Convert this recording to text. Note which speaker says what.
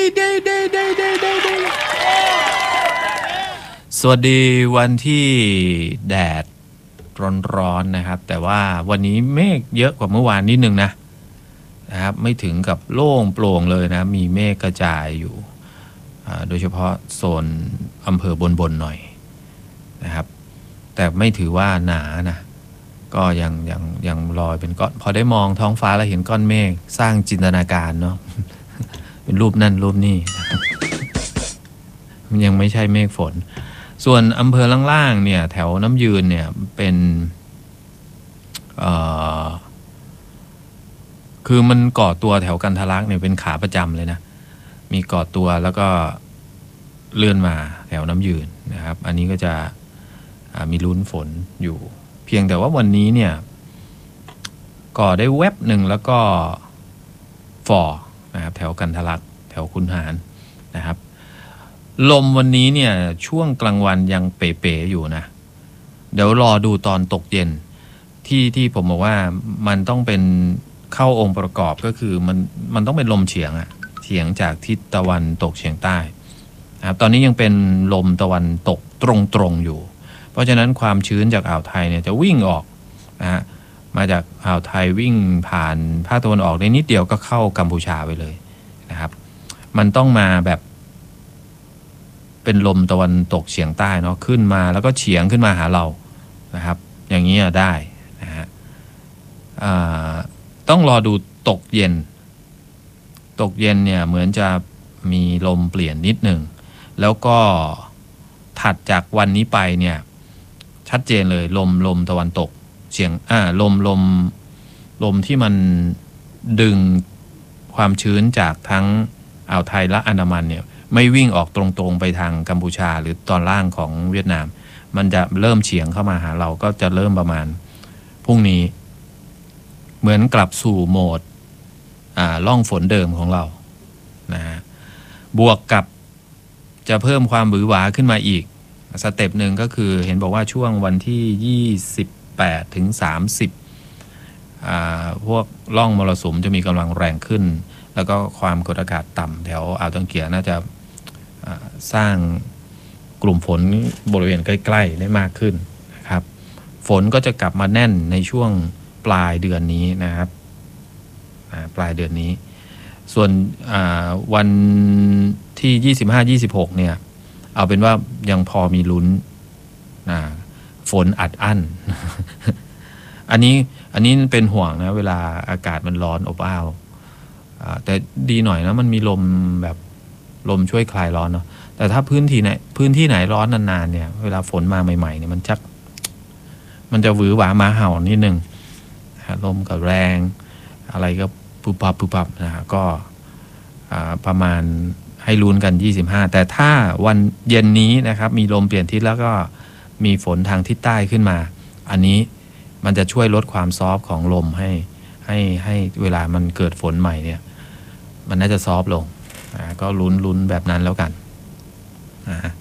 Speaker 1: สวัสดีวันที่แดดร้อนๆนะครับแต่ว่าวันนี้เมฆเยอะกว่าเมื่อวานนิดนึงนะครับไม่ถึงกับโล่งโปร่งเลยนะมีเมฆกระจายอยู่โดยเฉพาะโซนอำเภอบนหน่อยนะครับแต่ไม่ถือว่าหนานะก็ยังลอยเป็นก้อนพอได้มองท้องฟ้าแล้วเห็นก้อนเมฆสร้างจินตนาการเนาะ เป็นรูปนั่นรูปนี่มันยังไม่ใช่เมฆฝนส่วนอำเภอล่างๆเนี่ยแถวน้ำยืนเนี่ยเป็นคือมันก่อตัวแถวกันทะลักเนี่ยเป็นขาประจำเลยนะมีก่อตัวแล้วก็เลื่อนมาแถวน้ำยืนนะครับอันนี้ก็จะมีลุ้นฝนอยู่เพียงแต่ว่าวันนี้เนี่ยก่อได้แวบหนึ่งแล้วก็ฝ่อนะครับแถวกันทะลักแถวคุนหารนะครับลมวันนี้เนี่ยช่วงกลางวันยังเป๋ๆอยู่นะเดี๋ยวรอดูตอนตกเย็นที่ผมบอกว่ามันต้องเป็นเข้าองค์ประกอบก็คือมันต้องเป็นลมเฉียงเฉียงจากทิศตะวันตกเฉียงใต้นะครับตอนนี้ยังเป็นลมตะวันตกตรงอยู่เพราะฉะนั้นความชื้นจากอ่าวไทยเนี่ยจะวิ่งออกนะฮะมาจากอ่าวไทยวิ่งผ่านภาคตะวันออกได้นิดเดียวก็เข้ากัมพูชาไปเลยนะครับมันต้องมาแบบเป็นลมตะวันตกเฉียงใต้เนาะขึ้นมาแล้วก็เฉียงขึ้นมาหาเรานะครับอย่างนี้ได้นะฮะต้องรอดูตกเย็นเนี่ยเหมือนจะมีลมเปลี่ยนนิดหนึ่งแล้วก็ถัดจากวันนี้ไปเนี่ยชัดเจนเลยลมตะวันตกเฉียงลมที่มันดึงความชื้นจากทั้งอ่าวไทยและอันดามันเนี่ยไม่วิ่งออกตรงๆไปทางกัมพูชาหรือตอนล่างของเวียดนามมันจะเริ่มเฉียงเข้ามาหาเราก็จะเริ่มประมาณพรุ่งนี้เหมือนกลับสู่โหมดร่องฝนเดิมของเรานะฮะบวกกับจะเพิ่มความหวือหวาขึ้นมาอีกสเต็ปหนึ่งก็คือเห็นบอกว่าช่วงวันที่28ถึง30พวกร่องมรสุมจะมีกำลังแรงขึ้นแล้วก็ความกดอากาศต่ำแถวอ่าวตังเกียน่าจะสร้างกลุ่มฝนบริเวณใกล้ๆได้มากขึ้นนะครับฝนก็จะกลับมาแน่นในช่วงปลายเดือนนี้นะครับปลายเดือนนี้ส่วนวันที่25-26เนี่ยเอาเป็นว่ายังพอมีลุ้นฝนอัดอั้น อันนี้เป็นห่วงนะเวลาอากาศมันร้อนอบอ้าวแต่ดีหน่อยนะมันมีลมแบบลมช่วยคลายร้อนเนาะแต่ถ้าพื้นที่ไหนร้อนนานๆเนี่ยเวลาฝนมาใหม่ๆเนี่ยมันจะหวือหวามาเห่านิดนึงลมกับแรงอะไรก็ปุบปับนะฮะก็ประมาณให้ลุ้นกัน25แต่ถ้าวันเย็นนี้นะครับมีลมเปลี่ยนทิศแล้วก็มีฝนทางทิศใต้ขึ้นมาอันนี้มันจะช่วยลดความซอฟต์ของลมให้เวลามันเกิดฝนใหม่เนี่ยมันน่าจะซอฟต์ลงก็ลุ้นแบบนั้นแล้วกันนะ